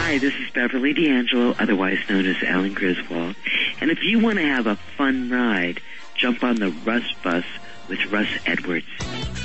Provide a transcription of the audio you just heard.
Hi, this is Beverly D'Angelo, otherwise known as Alan Griswold. And if you want to have a fun ride, jump on the Russ Bus with Russ Edwards.